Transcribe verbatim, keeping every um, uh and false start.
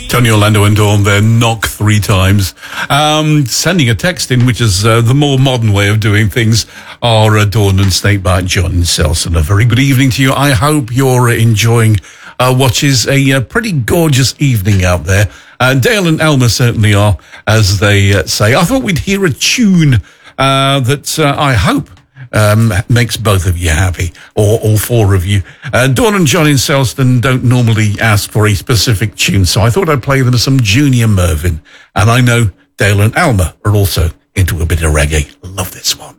Tony Orlando and Dawn there, knock three times. Um, sending a text in, which is uh, the more modern way of doing things, are uh, Dawn and Snakebite John Selson. A very good evening to you. I hope you're uh, enjoying uh, what is a uh, pretty gorgeous evening out there. Uh, Dale and Elmer certainly are, as they uh, say. I thought we'd hear a tune uh, that uh, I hope Um, makes both of you happy, or all four of you. Uh, Dawn and John in Selston don't normally ask for a specific tune, so I thought I'd play them some Junior Mervyn. And I know Dale and Alma are also into a bit of reggae. Love this one.